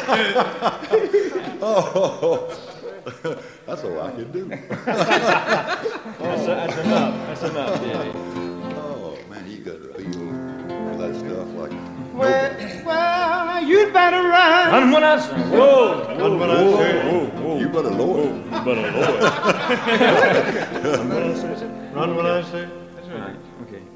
Oh, that's all I can do. That's enough. That's enough, Davy. Oh, man, you got to feel that stuff like Well, you'd better run. Run when I say. Whoa. Run when I say. whoa. You better lower it. You better lower it. Run when I say. That's right. Okay.